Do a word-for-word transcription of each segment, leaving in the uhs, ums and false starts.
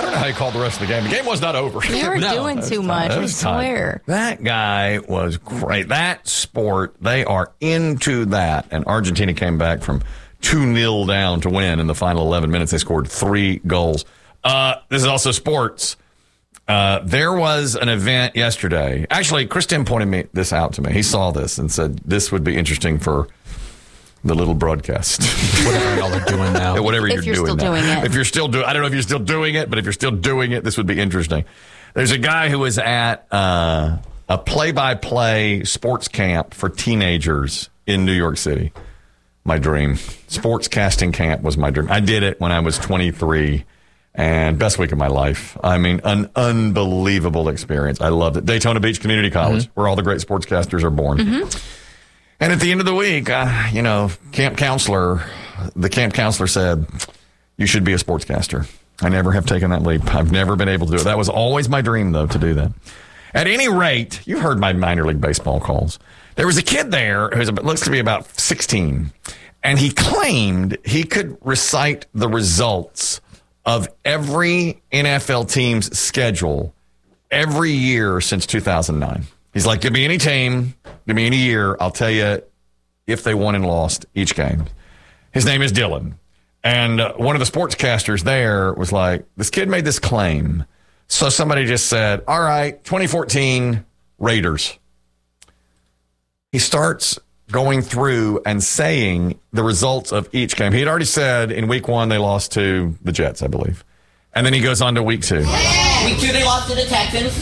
don't know how he called the rest of the game. The game was not over. You were No, doing too much, I swear. That guy was great. That sport, they are into that. And Argentina came back from two nil down to win in the final eleven minutes. They scored three goals. Uh, this is also sports. Uh, there was an event yesterday. Actually, Chris Tim pointed me this out to me. He saw this and said this would be interesting for the little broadcast. Whatever y'all are doing now. Whatever If you're, you're doing, still now. doing it. If you're still doing, I don't know if you're still doing it, but if you're still doing it, this would be interesting. There's a guy who was at uh, a play-by-play sports camp for teenagers in New York City. My dream. Sports casting camp was my dream. I did it when I was twenty-three. And best week of my life. I mean, an unbelievable experience. I loved it. Daytona Beach Community College, mm-hmm. where all the great sportscasters are born. Mm-hmm. And at the end of the week, uh, you know, camp counselor, the camp counselor said, you should be a sportscaster. I never have taken that leap. I've never been able to do it. That was always my dream, though, to do that. At any rate, you've heard my minor league baseball calls. There was a kid there who looks to be about sixteen, and he claimed he could recite the results of every N F L team's schedule every year since two thousand nine. He's like, give me any team, give me any year, I'll tell you if they won and lost each game. His name is Dylan. And uh, one of the sportscasters there was like, this kid made this claim. So somebody just said, all right, twenty fourteen Raiders. He starts going through and saying the results of each game. He had already said in week one they lost to the Jets, I believe. And then he goes on to week two. Week two they lost to the Texans.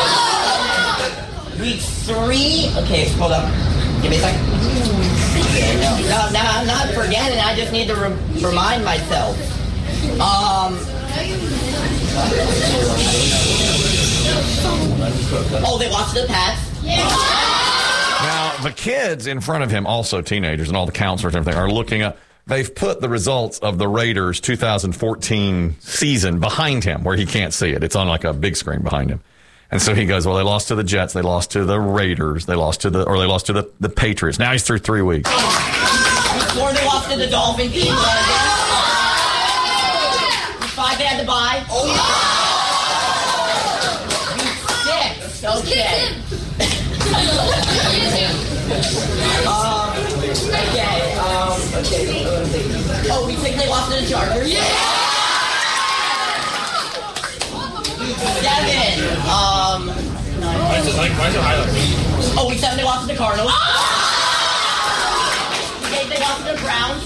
Week three, okay, hold up. Give me a second. No, no, I'm not forgetting. I just need to re- remind myself. Um. Oh, they lost to the Pats. Now, the kids in front of him, also teenagers and all the counselors and everything, are looking up. They've put the results of the Raiders two thousand fourteen season behind him where he can't see it. It's on like a big screen behind him. And so he goes, well, they lost to the Jets. They lost to the Raiders. They lost to the, or they lost to the, the Patriots. Now he's through three weeks. Before they lost to the Dolphins. Week five they had to buy. Oh, yeah. Week six. Okay. um, okay, um, okay. Oh, we think they lost to the Chargers. Yeah! Seven. Um. Why is it like, why is it highlighted? Oh, week seven they lost to the Cardinals. Week eight they lost to the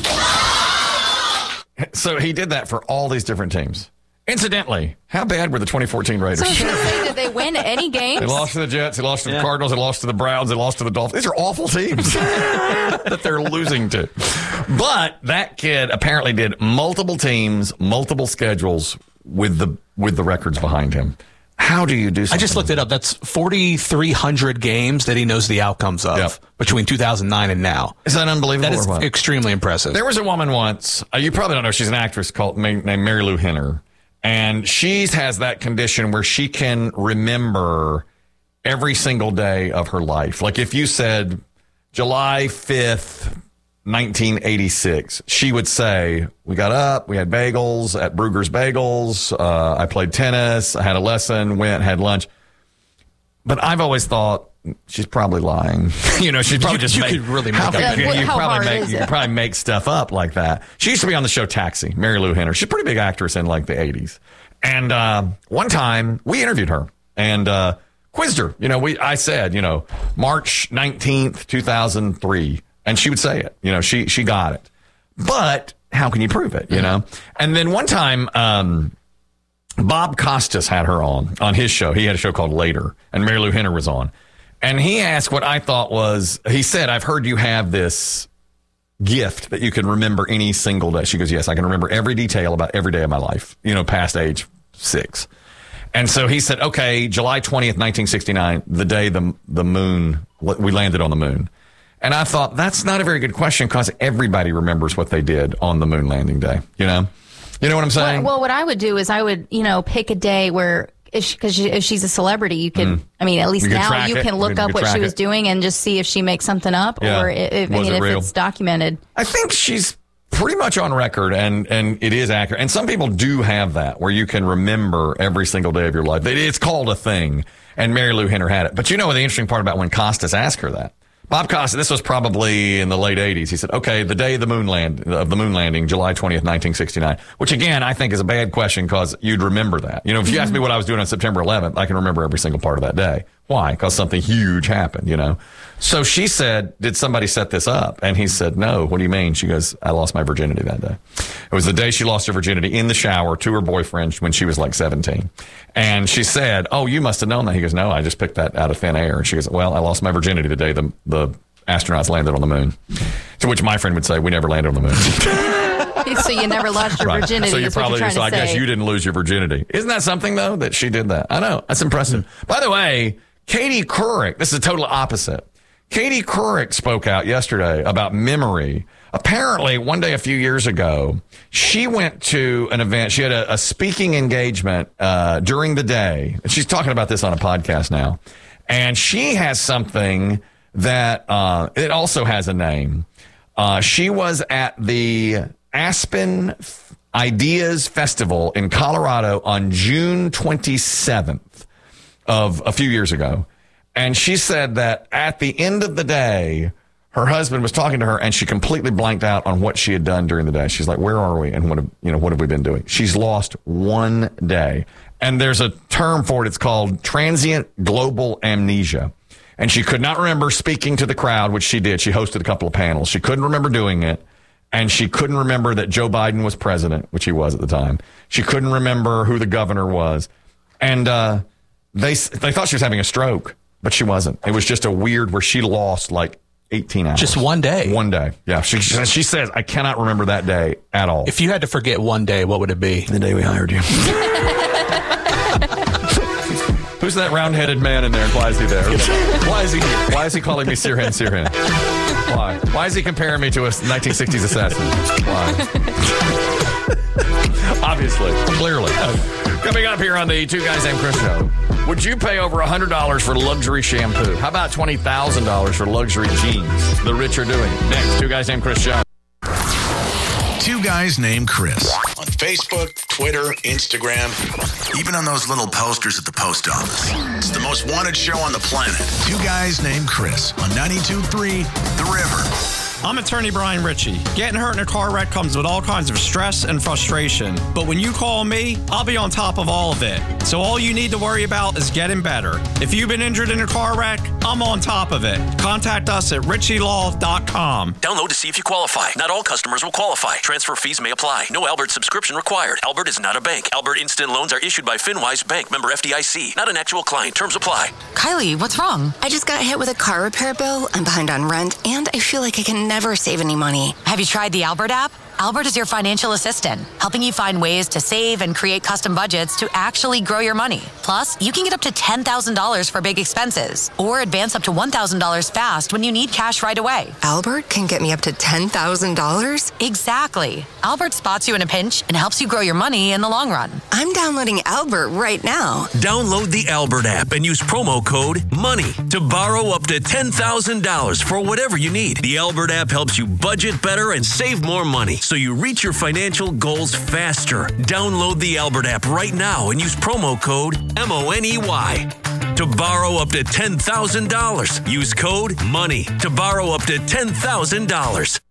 Browns. So he did that for all these different teams. Incidentally, how bad were the twenty fourteen Raiders? So I was going to say, did they win any games? They lost to the Jets. They lost to the Yeah. Cardinals. They lost to the Browns. They lost to the Dolphins. These are awful teams that they're losing to. But that kid apparently did multiple teams, multiple schedules with the with the records behind him. How do you do something? I just looked it up. That's forty-three hundred games that he knows the outcomes of Yep. between two thousand nine and now. Is that unbelievable? That is or what? extremely impressive. There was a woman once, uh, you probably don't know, she's an actress called named Mary Lou Henner. And she has that condition where she can remember every single day of her life. Like if you said July fifth, nineteen eighty-six, she would say, we got up, we had bagels at Brugger's Bagels. Uh, I played tennis. I had a lesson, went, had lunch. But I've always thought she's probably lying. you know, she's probably You- just you make, could really make how up could that. you, you How probably hard make is you it? could probably make stuff up like that. She used to be on the show Taxi, Mary Lou Henner. She's a pretty big actress in like the eighties. And uh, one time we interviewed her and uh, quizzed her. You know, we I said, you know, March nineteenth, two thousand three, and she would say it. You know, she she got it. But how can you prove it? You know. And then one time. Um, Bob Costas had her on, on his show. He had a show called Later, and Mary Lou Henner was on. And he asked what I thought was, he said, I've heard you have this gift that you can remember any single day. She goes, yes, I can remember every detail about every day of my life, you know, past age six. And so he said, okay, July twentieth, nineteen sixty-nine, the day the the moon, we landed on the moon. And I thought, that's not a very good question because everybody remembers what they did on the moon landing day, you know? You know what I'm saying? Well, well, what I would do is I would, you know, pick a day where, because she, if she's a celebrity, you could, mm. I mean, at least you now track you it. can look you up what she was it. doing and just see if she makes something up yeah. or if, I Was mean, it if real? it's documented. I think she's pretty much on record, and, and it is accurate. And some people do have that, where you can remember every single day of your life. It's called a thing, and Mary Lou Henner had it. But you know the interesting part about when Costas asked her that? Bob Costas, this was probably in the late eighties. He said, okay, the day of the moon land, of the moon landing, July twentieth, nineteen sixty-nine, which again, I think is a bad question because you'd remember that. You know, if you asked me what I was doing on September eleventh, I can remember every single part of that day. Why? Because something huge happened, you know? So she said, did somebody set this up? And he said, no. What do you mean? She goes, I lost my virginity that day. It was the day she lost her virginity in the shower to her boyfriend when she was like seventeen. And she said, oh, you must have known that. He goes, no, I just picked that out of thin air. And she goes, well, I lost my virginity the day the, the astronauts landed on the moon. To which my friend would say, we never landed on the moon. So you never lost your Right. virginity. So you're is what probably, you're so I trying to guess say. you didn't lose your virginity. Isn't that something though, that she did that? I know. That's impressive. By the way, Katie Couric, this is total opposite. Katie Couric spoke out yesterday about memory. Apparently, one day a few years ago, she went to an event. She had a, a speaking engagement uh, during the day. And she's talking about this on a podcast now. And she has something that uh, it also has a name. Uh, she was at the Aspen Ideas Festival in Colorado on June twenty-seventh of a few years ago. And she said that at the end of the day, her husband was talking to her and she completely blanked out on what she had done during the day. She's like, where are we? And what have, you know, what have we been doing? She's lost one day. And there's a term for it. It's called transient global amnesia. And she could not remember speaking to the crowd, which she did. She hosted a couple of panels. She couldn't remember doing it. And she couldn't remember that Joe Biden was president, which he was at the time. She couldn't remember who the governor was. And uh, they they thought she was having a stroke, but she wasn't. It was just a weird where she lost like eighteen hours. Just one day. One day. Yeah. She, she says, I cannot remember that day at all. If you had to forget one day, what would it be? The day we hired you. Who's that round-headed man in there? Why is he there? Why is he here? Why is he calling me Sirhan Sirhan? Why? Why is he comparing me to a nineteen sixties assassin? Why? Obviously. Clearly. Coming up here on the Two Guys Named Chris show. Would you pay over one hundred dollars for luxury shampoo? How about twenty thousand dollars for luxury jeans? The rich are doing it. Next, Two Guys Named Chris show. Two Guys Named Chris. On Facebook, Twitter, Instagram, even on those little posters at the post office. It's the most wanted show on the planet. Two Guys Named Chris on ninety-two point three The River. I'm attorney Brian Ritchie. Getting hurt in a car wreck comes with all kinds of stress and frustration. But when you call me, I'll be on top of all of it. So all you need to worry about is getting better. If you've been injured in a car wreck, I'm on top of it. Contact us at ritchie law dot com. Download to see if you qualify. Not all customers will qualify. Transfer fees may apply. No Albert subscription required. Albert is not a bank. Albert Instant Loans are issued by FinWise Bank, member F D I C. Not an actual client. Terms apply. Kylie, what's wrong? I just got hit with a car repair bill. I'm behind on rent, and I feel like I can never save any money. Have you tried the Albert app? Albert is your financial assistant, helping you find ways to save and create custom budgets to actually grow your money. Plus, you can get up to ten thousand dollars for big expenses or advance up to one thousand dollars fast when you need cash right away. Albert can get me up to ten thousand dollars? Exactly. Albert spots you in a pinch and helps you grow your money in the long run. I'm downloading Albert right now. Download the Albert app and use promo code MONEY to borrow up to ten thousand dollars for whatever you need. The Albert app helps you budget better and save more money, so you reach your financial goals faster. Download the Albert app right now and use promo code M O N E Y to borrow up to ten thousand dollars. Use code MONEY to borrow up to ten thousand dollars.